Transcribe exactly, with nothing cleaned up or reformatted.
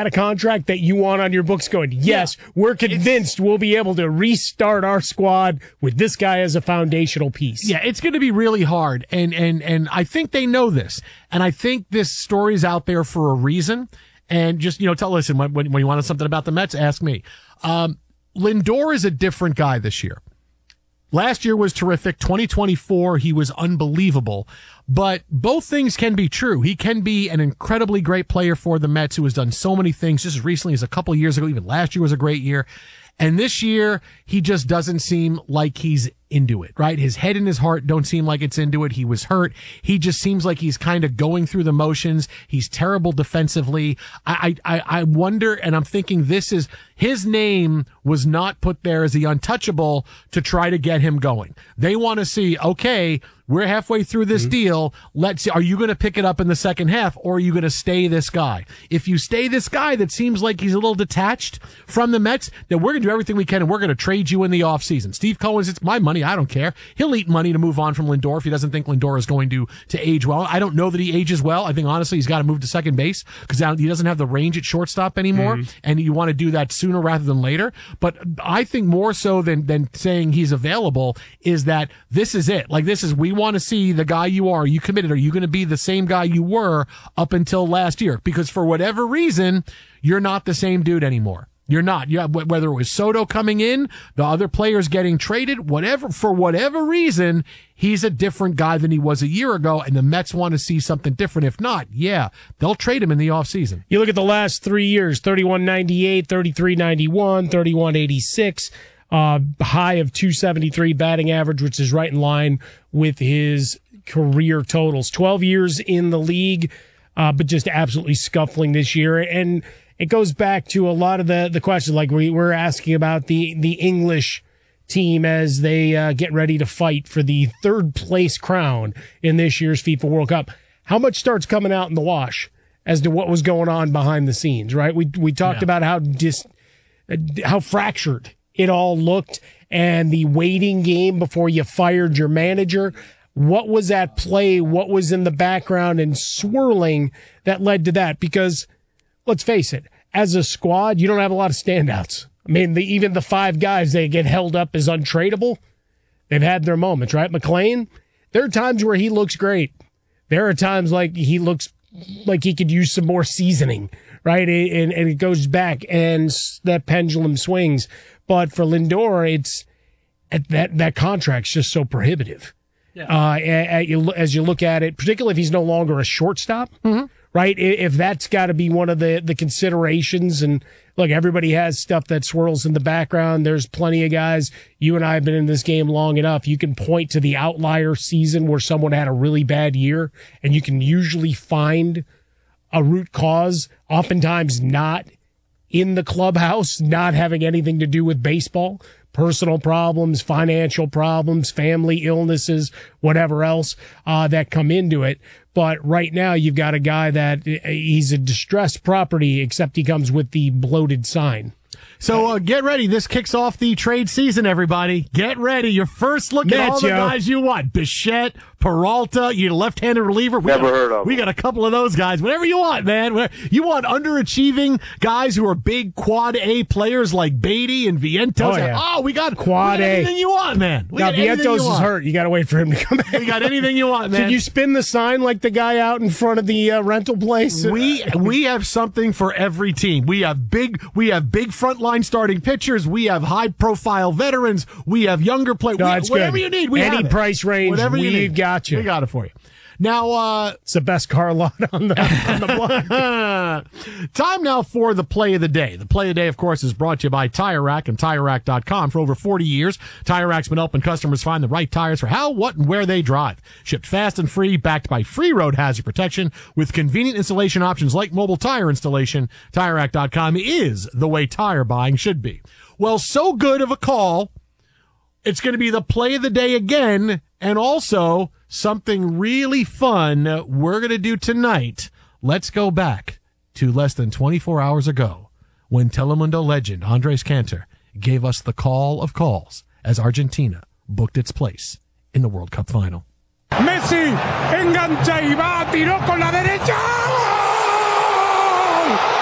that a contract that you want on your books going, yes, yeah, we're convinced we'll be able to restart our squad with this guy as a foundational piece? Yeah, it's going to be really hard. And, and, and I think they know this. And I think this story's out there for a reason. And just, you know, tell, listen, when, when you wanted something about the Mets, ask me. Um, Lindor is a different guy this year. Last year was terrific. twenty twenty-four, he was unbelievable. But both things can be true. He can be an incredibly great player for the Mets who has done so many things just as recently as a couple of years ago. Even last year was a great year. And this year, he just doesn't seem like he's into it, right? His head and his heart don't seem like it's into it. He was hurt. He just seems like he's kind of going through the motions. He's terrible defensively. I, I, I wonder, and I'm thinking this is, his name was not put there as the untouchable to try to get him going. They want to see, okay, we're halfway through this mm-hmm. deal. Let's see, are you going to pick it up in the second half or are you going to stay this guy? If you stay this guy that seems like he's a little detached from the Mets, then we're going to do everything we can and we're going to trade you in the offseason. Steve Cohen's, it's my money. I don't care. He'll eat money to move on from Lindor if he doesn't think Lindor is going to, to age well. I don't know that he ages well. I think honestly he's got to move to second base because he doesn't have the range at shortstop anymore. Mm-hmm. And you want to do that sooner rather than later. But I think more so than, than saying he's available is that this is it. Like this is, we want to see the guy you are. Are you committed? Are you going to be the same guy you were up until last year? Because for whatever reason, you're not the same dude anymore. You're not. You have, whether it was Soto coming in, the other players getting traded, whatever, for whatever reason, he's a different guy than he was a year ago, and the Mets want to see something different. If not, yeah, they'll trade him in the offseason. You look at the last three years, thirty-one ninety-eight, thirty-three ninety-one, thirty-one eighty-six, uh, high of two seventy-three batting average, which is right in line with his career totals. twelve years in the league, uh, but just absolutely scuffling this year. And it goes back to a lot of the, the questions like we were asking about the, the English team as they uh, get ready to fight for the third place crown in this year's FIFA World Cup. How much starts coming out in the wash as to what was going on behind the scenes, right? We we talked yeah. about how dis, uh, how fractured it all looked and the waiting game before you fired your manager. What was at play? What was in the background and swirling that led to that? Because let's face it, as a squad, you don't have a lot of standouts. I mean, the, even the five guys they get held up as untradeable, they've had their moments, right? McLean, there are times where he looks great. There are times like he looks like he could use some more seasoning, right? And, and it goes back and that pendulum swings. But for Lindor, it's that that contract's just so prohibitive. Yeah. Uh, as you look at it, particularly if he's no longer a shortstop, mm-hmm. right? If that's got to be one of the, the considerations. And look, everybody has stuff that swirls in the background. There's plenty of guys. You and I have been in this game long enough. You can point to the outlier season where someone had a really bad year, and you can usually find a root cause, oftentimes not in the clubhouse, not having anything to do with baseball. Personal problems, financial problems, family illnesses, whatever else uh, that come into it. But right now you've got a guy that he's a distressed property, except he comes with the bloated sign. So uh, get ready. This kicks off the trade season, everybody. Get ready. Your first look at all the guys you want. Bichette, Peralta, your left-handed reliever. We Never got, heard of We got a couple of those guys. Whatever you want, man. Whatever. You want underachieving guys who are big quad A players like Beatty and Vientos. Oh, yeah. oh we got quad we got A. anything you want, man. We now, Vientos is hurt. You got to wait for him to come back. We got anything you want, man. Did you spin the sign like the guy out in front of the uh, rental place? We we have something for every team. We have big we have big frontline starting pitchers. We have high-profile veterans. We have younger players. No, whatever good. you need, we Any have it. price range, whatever you we've need. got you. We got it for you. Now, uh, it's the best car lot on the, on the block. Time now for the play of the day. The play of the day, of course, is brought to you by Tire Rack and Tire Rack dot com. For over forty years, Tire Rack's been helping customers find the right tires for how, what, and where they drive. Shipped fast and free, backed by free road hazard protection with convenient installation options like mobile tire installation. Tire Rack dot com is the way tire buying should be. Well, so good of a call. It's going to be the play of the day again, and also something really fun we're going to do tonight. Let's go back to less than twenty-four hours ago when Telemundo legend Andres Cantor gave us the call of calls as Argentina booked its place in the World Cup final. Messi engancha y va, tiró con la derecha.